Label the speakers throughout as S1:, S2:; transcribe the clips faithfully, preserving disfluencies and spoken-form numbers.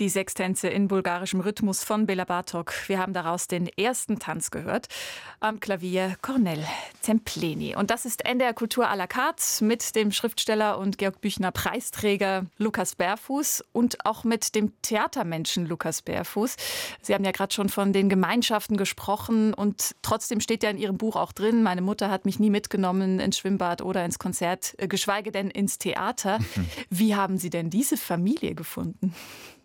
S1: Die Sechstänze in bulgarischem Rhythmus von Bela Bartok. Wir haben daraus den ersten Tanz gehört. Am Klavier Cornel Zempleni. Und das ist N D R Kultur à la carte mit dem Schriftsteller und Georg Büchner Preisträger Lukas Berfuß und auch mit dem Theatermenschen Lukas Berfuß. Sie haben ja gerade schon von den Gemeinschaften gesprochen und trotzdem steht ja in Ihrem Buch auch drin, meine Mutter hat mich nie mitgenommen ins Schwimmbad oder ins Konzert, geschweige denn ins Theater. Mhm. Wie haben Sie denn diese Familie gefunden?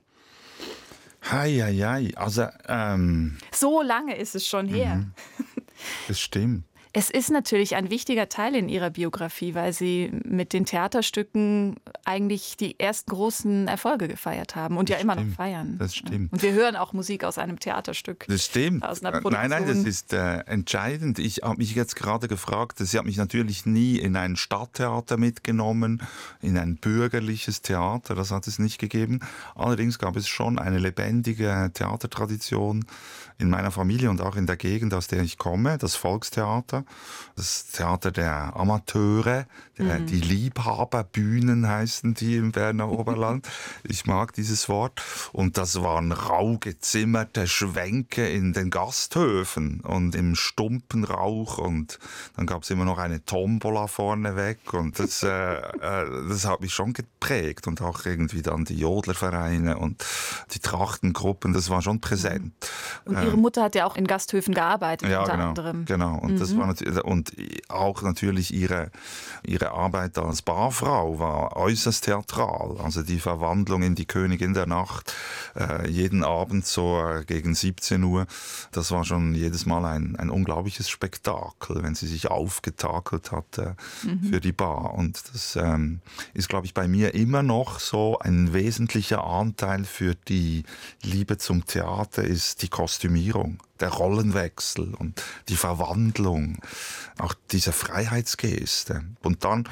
S2: Hei, hei, hei. Also, ähm,
S1: so lange ist es schon her.
S2: Mhm. Das stimmt.
S1: Es ist natürlich ein wichtiger Teil in Ihrer Biografie, weil Sie mit den Theaterstücken eigentlich die ersten großen Erfolge gefeiert haben und das ja
S2: stimmt.
S1: immer noch feiern.
S2: Das stimmt.
S1: Und wir hören auch Musik aus einem Theaterstück.
S2: Das stimmt.
S1: Aus einer Produktion.
S2: Nein, nein, das ist äh, entscheidend. Ich habe mich jetzt gerade gefragt, Sie hat mich natürlich nie in ein Stadttheater mitgenommen, in ein bürgerliches Theater, das hat es nicht gegeben. Allerdings gab es schon eine lebendige Theatertradition in meiner Familie und auch in der Gegend, aus der ich komme, das Volkstheater. Das Theater der Amateure, der, mhm. die Liebhaberbühnen heißen die im Berner Oberland. Ich mag dieses Wort. Und das waren rau gezimmerte Schwänke in den Gasthöfen und im stumpen Rauch. Und dann gab es immer noch eine Tombola vorneweg. Und das, äh, äh, das hat mich schon geprägt. Und auch irgendwie dann die Jodlervereine und die Trachtengruppen, das war schon präsent.
S1: Und Ihre Mutter hat ja auch in Gasthöfen gearbeitet,
S2: ja,
S1: unter
S2: genau,
S1: anderem.
S2: Genau, und, mhm. das war natürlich, und auch natürlich ihre, ihre Arbeit als Barfrau war äußerst theatral. Also die Verwandlung in die Königin der Nacht, äh, jeden Abend so äh, gegen siebzehn Uhr, das war schon jedes Mal ein, ein unglaubliches Spektakel, wenn sie sich aufgetakelt hat äh, mhm. für die Bar. Und das ähm, ist, glaube ich, bei mir immer noch so ein wesentlicher Anteil für die Liebe zum Theater ist die Kostümierung, der Rollenwechsel und die Verwandlung, auch diese Freiheitsgeste. Und dann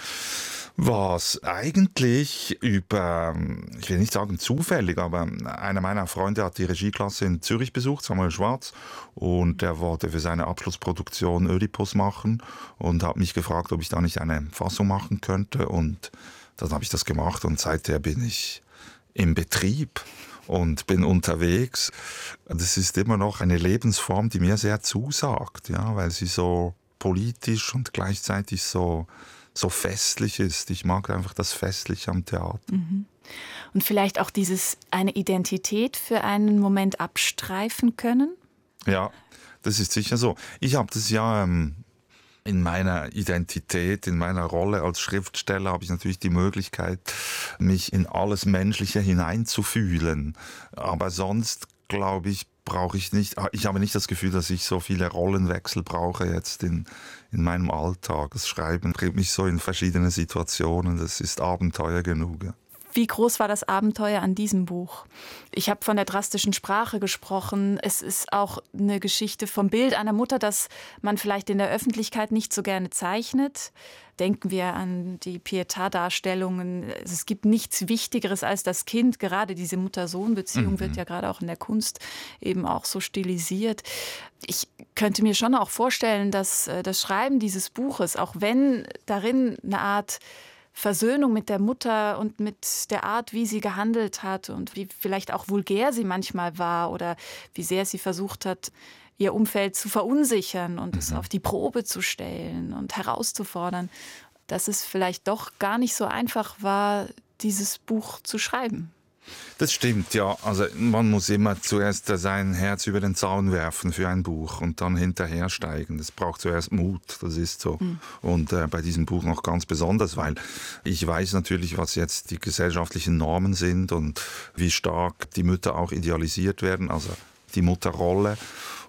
S2: war es eigentlich über, ich will nicht sagen zufällig, aber einer meiner Freunde hat die Regieklasse in Zürich besucht, Samuel Schwarz, und der wollte für seine Abschlussproduktion Ödipus machen und hat mich gefragt, ob ich da nicht eine Fassung machen könnte, und dann habe ich das gemacht und seither bin ich im Betrieb und bin unterwegs. Das ist immer noch eine Lebensform, die mir sehr zusagt, ja, weil sie so politisch und gleichzeitig so, so festlich ist. Ich mag einfach das Festliche am Theater.
S1: Mhm. Und vielleicht auch dieses eine Identität für einen Moment abstreifen können?
S2: Ja, das ist sicher so. Ich habe das ja ähm, in meiner Identität, in meiner Rolle als Schriftsteller habe ich natürlich die Möglichkeit, mich in alles Menschliche hineinzufühlen. Aber sonst, glaube ich, brauche ich nicht, ich habe nicht das Gefühl, dass ich so viele Rollenwechsel brauche jetzt in, in meinem Alltag. Das Schreiben bringt mich so in verschiedene Situationen, das ist Abenteuer genug.
S1: Wie groß war das Abenteuer an diesem Buch? Ich habe von der drastischen Sprache gesprochen. Es ist auch eine Geschichte vom Bild einer Mutter, das man vielleicht in der Öffentlichkeit nicht so gerne zeichnet. Denken wir an die Pietà-Darstellungen. Es gibt nichts Wichtigeres als das Kind. Gerade diese Mutter-Sohn-Beziehung mhm. wird ja gerade auch in der Kunst eben auch so stilisiert. Ich könnte mir schon auch vorstellen, dass das Schreiben dieses Buches, auch wenn darin eine Art Versöhnung mit der Mutter und mit der Art, wie sie gehandelt hat und wie vielleicht auch vulgär sie manchmal war oder wie sehr sie versucht hat, ihr Umfeld zu verunsichern und mhm. es auf die Probe zu stellen und herauszufordern, dass es vielleicht doch gar nicht so einfach war, dieses Buch zu schreiben.
S2: Das stimmt, ja. Also man muss immer zuerst sein Herz über den Zaun werfen für ein Buch und dann hinterher steigen. Das braucht zuerst Mut, das ist so. Mhm. Und äh, bei diesem Buch noch ganz besonders, weil ich weiß natürlich, was jetzt die gesellschaftlichen Normen sind und wie stark die Mütter auch idealisiert werden, also die Mutterrolle.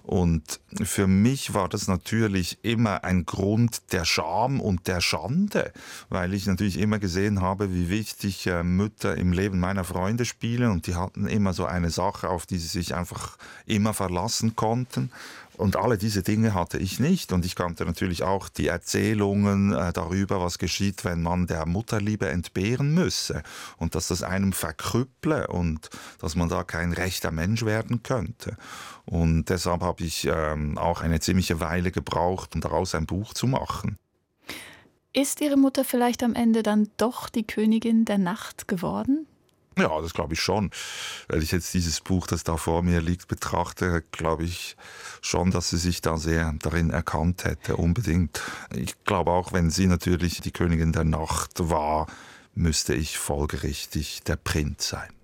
S2: Und für mich war das natürlich immer ein Grund der Scham und der Schande, weil ich natürlich immer gesehen habe, wie wichtig Mütter im Leben meiner Freunde spielen, und die hatten immer so eine Sache, auf die sie sich einfach immer verlassen konnten. Und alle diese Dinge hatte ich nicht. Und ich kannte natürlich auch die Erzählungen äh, darüber, was geschieht, wenn man der Mutterliebe entbehren müsse. Und dass das einem verkrüpple und dass man da kein rechter Mensch werden könnte. Und deshalb habe ich ähm, auch eine ziemliche Weile gebraucht, um daraus ein Buch zu machen.
S1: Ist Ihre Mutter vielleicht am Ende dann doch die Königin der Nacht geworden?
S2: Ja, das glaube ich schon. Wenn ich jetzt dieses Buch, das da vor mir liegt, betrachte, glaube ich schon, dass sie sich da sehr darin erkannt hätte, unbedingt. Ich glaube auch, wenn sie natürlich die Königin der Nacht war, müsste ich folgerichtig der Prinz sein.